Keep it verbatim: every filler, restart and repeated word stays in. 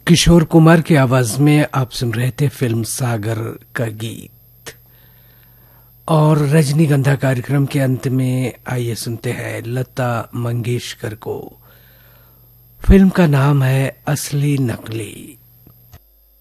किशोर कुमार की आवाज में आप सुन रहे थे फिल्म सागर का गीत। और रजनीगंधा कार्यक्रम के अंत में आइए सुनते हैं लता मंगेशकर को। फिल्म का नाम है असली नकली।